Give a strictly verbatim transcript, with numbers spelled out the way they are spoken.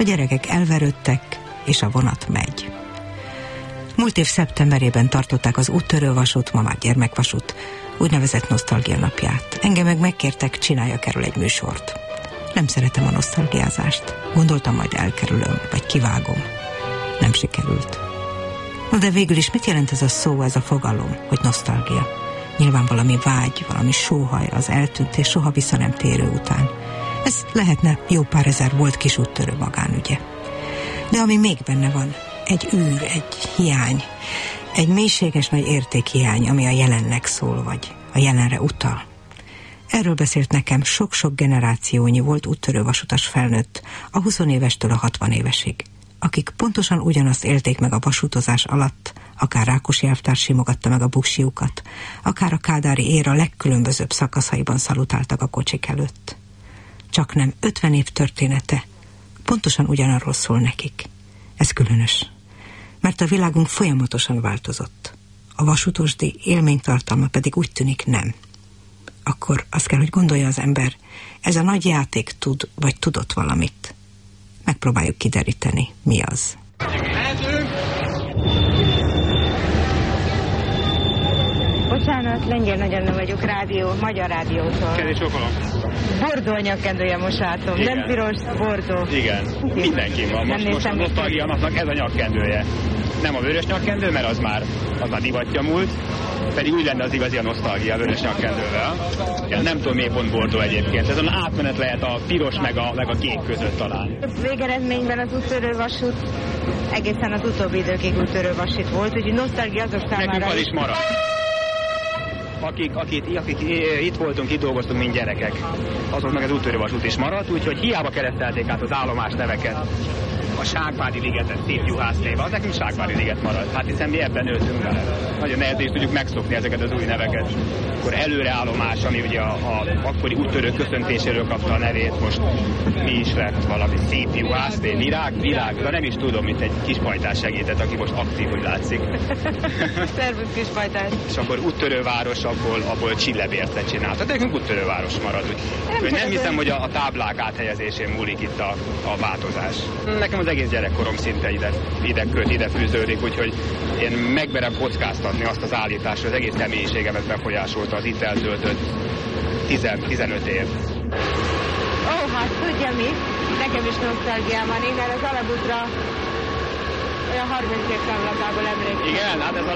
A gyerekek elverődtek, és a vonat megy. Múlt év szeptemberében tartották az úttörő vasút, ma már gyermekvasút, úgynevezett nosztalgia napját. Engem meg megkértek, csináljak erről egy műsort. Nem szeretem a nosztalgiázást. Gondoltam, majd elkerülöm, vagy kivágom. Nem sikerült. No, de végül is mit jelent ez a szó, ez a fogalom, hogy nosztalgia? Nyilván valami vágy, valami sóhaj az eltűnt és soha vissza nem térő után. Ez lehetne jó pár ezer volt kis úttörő magánügye. De ami még benne van, egy űr, egy hiány, egy mélységes nagy értékhiány, ami a jelennek szól, vagy a jelenre utal. Erről beszélt nekem sok-sok generációnyi volt úttörő vasutas felnőtt, a húsz évestől a hatvan évesig, akik pontosan ugyanazt élték meg a vasútozás alatt, akár Rákosi elvtárs simogatta meg a buksiukat, akár a kádári éra legkülönbözőbb szakaszaiban szalutáltak a kocsik előtt. Csak nem ötven év története pontosan ugyanarról szól nekik. Ez különös, mert a világunk folyamatosan változott. A vasutosdi élménytartalma pedig úgy tűnik nem. Akkor azt kell, hogy gondolja az ember, ez a nagy játék tud, vagy tudott valamit. Megpróbáljuk kideríteni, mi az. Bocsánat, Lengyel Nagy Anna vagyok, rádió, magyar rádiótól. Kedves okolom. Bordó nyakkendője most látom, igen. Nem piros, bordó. Igen, mindenki van. Most, most a nosztalgia napnak ez a nyakkendője. Nem a vörös nyakkendő, mert az már, az már divatja múlt, pedig úgy lenne az igazi a nosztalgia a vörös nyakkendővel. Ja, nem tudom miért pont bordó egyébként. Ez az átmenet lehet a piros meg a, meg a kék között talán. Végeredményben az úttörő vasút egészen az utóbbi időkig úttörő vasút volt, úgyhogy nosztalgia azok számára... Nekünk az is marad. Akik, akik, akik itt voltunk, itt dolgoztunk, mint gyerekek, azoknak az úttörővasút is maradt, úgyhogy hiába keresztelték át az állomás neveket. A Ságvádi ligetet szép juhásznéve, az nekünk Ságvádi liget maradt. Hát hiszen mi ebben nőttünk vele. Nagyon nehezen is tudjuk megszokni ezeket az új neveket. Akkor előreállomás, ami ugye a, a akkori úttörő köszöntéséről kapta a nevét, most mi is lett valami szép juhászné, virág, virág, de nem is tudom, mint egy kispajtás segített, aki most aktív, hogy látszik. Szervusz kispajtás. És akkor úttörőváros, abból, abból csillebércet csináltak. De nekünk úttörőváros marad. Úgy. Nem, nem hiszem, hogy a, a táblák áthelyezésén múlik itt a, a változás. Nekem az egész gyerekkorom szinte ide, ide köt, ide fűződik, úgyhogy én megmerem kockáztatni azt az állítást, hogy az egész személyiségemet befolyásolta az itt eltöltött tizenöt év. Ó, hát tudja mi? Nekem is nosztalgiám van. Én erre az alagútra olyan harminc év távlatából emlékszem. Igen, hát ez a